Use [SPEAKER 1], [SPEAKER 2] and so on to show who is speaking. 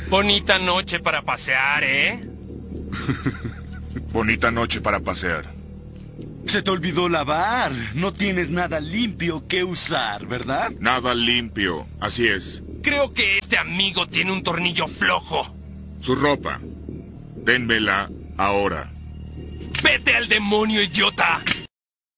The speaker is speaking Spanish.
[SPEAKER 1] Bonita noche para pasear, ¿eh?
[SPEAKER 2] Bonita noche para pasear.
[SPEAKER 3] Se te olvidó lavar. No tienes nada limpio que usar, ¿verdad?
[SPEAKER 2] Nada limpio, así es.
[SPEAKER 1] Creo que este amigo tiene un tornillo flojo.
[SPEAKER 2] Su ropa. Dénmela ahora.
[SPEAKER 1] ¡Vete al demonio, idiota!